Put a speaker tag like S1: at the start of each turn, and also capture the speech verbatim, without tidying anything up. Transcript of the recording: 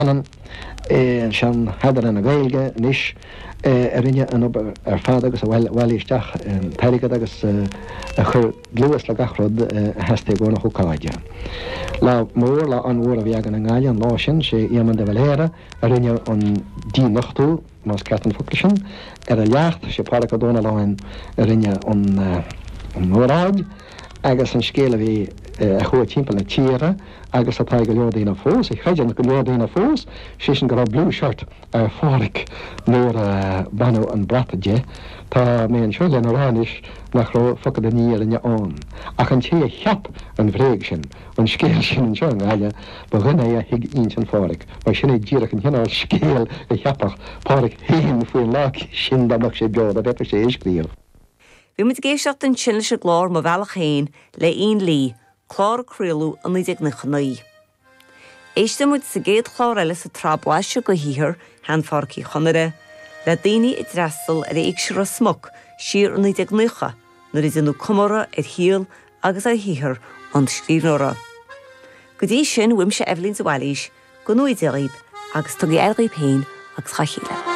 S1: Sean hadar an a gailge nis rinne an op ar fad agus a bhhaileisteach teirigad agus a chur gluas le gachrod heasta gona chuáide. Le mór le an bhór a bheagan an gáile an lá sin sé éman de bhléire a rinne an dí nachtú más cean fuclisin ar a leacht sé pára a dóna láin a rinne an nóráid agus an scéile bhí a chuir timppla na tíre agus atá go leordaína fós, i chaideanna go leordaína fós, sé sin go rá blue shirt ar fáric nóir a banú an brataide, tá mé an seo le naránis nach rá fogad a ní ar an ach an tí a cheap an bhréig sin, an scéal sin an seo an gáile, ba rinne é a hiig int an fáric, mar sin é ddíireach an hinál scéal a cheapach páric héin fuair lách sin damach sé beod a bheittar sé éiscríal.
S2: Bhí mu géisteach an sin se glár má bhealach chéin le on lí, chlár cruúlú an idir na chnaí. Éiste muid sa géad chlár eile sa trabhaise go híthir hen farcií chonare, le daoine i dreastal ar éagseir a smog siar an idir nucha, nuair is inú cumara ar híal agus a híthir an scríbhnóra. Go dtí sin bhuim se Evelyn sa bhailís, go nuid éiríb agus tugaí éiríb féin agus chachíle.